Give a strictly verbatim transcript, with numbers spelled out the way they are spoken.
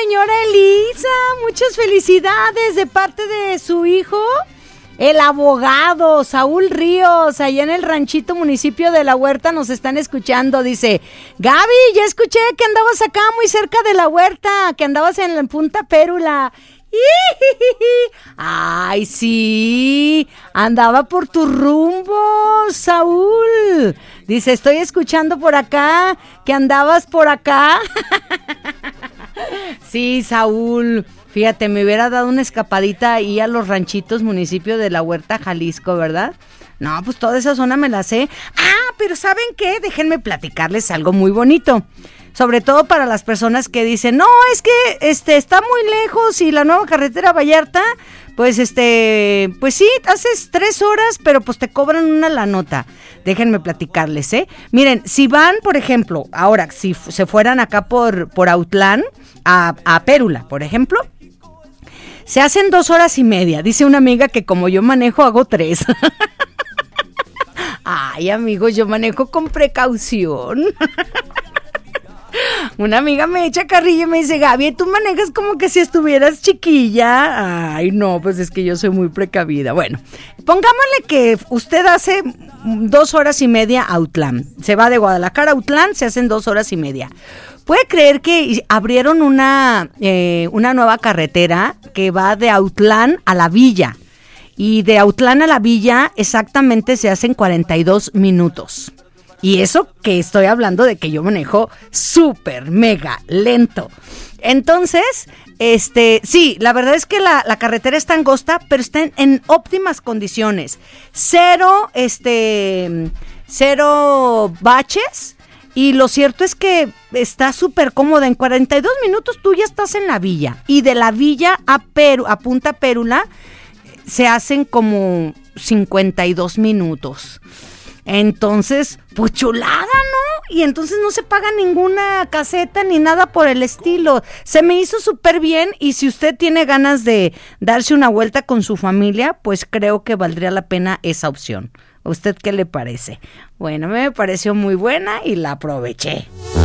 señora Elisa, muchas felicidades de parte de su hijo, el abogado Saúl Ríos, allá en el ranchito municipio de La Huerta nos están escuchando. Dice, Gaby, ya escuché que andabas acá muy cerca de La Huerta, que andabas en la Punta Pérula. Ay, sí, andaba por tu rumbo, Saúl. Dice, estoy escuchando por acá, que andabas por acá. Sí, Saúl, fíjate, me hubiera dado una escapadita ahí a los ranchitos, municipio de La Huerta, Jalisco, ¿verdad? No, pues toda esa zona me la sé. Ah, pero ¿saben qué? Déjenme platicarles algo muy bonito. Sobre todo para las personas que dicen, no, es que este está muy lejos y la nueva carretera Vallarta, pues este, pues sí, haces tres horas, pero pues te cobran una la nota. Déjenme platicarles, ¿eh? Miren, si van, por ejemplo, ahora, si f- se fueran acá por, por Autlán, a, a Pérula, por ejemplo, se hacen dos horas y media. Dice una amiga que como yo manejo, hago tres. Ay, amigos, yo manejo con precaución. Una amiga me echa carrilla y me dice, Gaby, tú manejas como que si estuvieras chiquilla. Ay, no, pues es que yo soy muy precavida. Bueno, pongámosle que usted hace dos horas y media a Autlán. Se va de Guadalajara a Autlán, se hacen dos horas y media. ¿Puede creer que abrieron una, eh, una nueva carretera que va de Autlán a la Villa? Y de Autlán a la Villa exactamente se hacen cuarenta y dos minutos. Y eso que estoy hablando de que yo manejo súper, mega lento. Entonces, este, sí, la verdad es que la, la carretera está angosta, pero está en, en óptimas condiciones. Cero, este, cero baches. Y lo cierto es que está súper cómoda. En cuarenta y dos minutos tú ya estás en la Villa. Y de la Villa a, Peru, a Punta Pérula se hacen como cincuenta y dos minutos. Entonces, pues chulada, ¿no? Y entonces no se paga ninguna caseta ni nada por el estilo. Se me hizo súper bien y si usted tiene ganas de darse una vuelta con su familia, pues creo que valdría la pena esa opción. ¿A usted qué le parece? Bueno, me pareció muy buena y la aproveché.